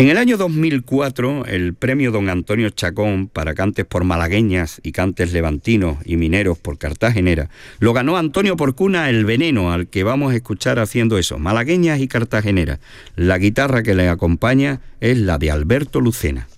En el año 2004, el premio Don Antonio Chacón para cantes por malagueñas y cantes levantinos y mineros por cartagenera lo ganó Antonio Porcuna El Veneno, al que vamos a escuchar haciendo eso, malagueñas y cartageneras. La guitarra que le acompaña es la de Alberto Lucena.